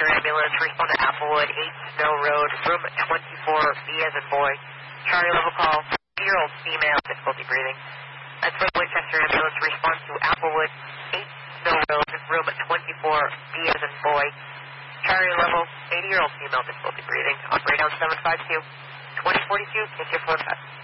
Winchester ambulance, respond to Applewood, 8 Snow Road, room 24, B as in boy. Charlie level call, 3-year-old female, difficulty breathing. That's with Winchester ambulance, response to Applewood, 8 Snow Road, room 24, B as in boy. Charlie level, 80-year-old female, difficulty breathing. Operate on 752, 2042, get your 45.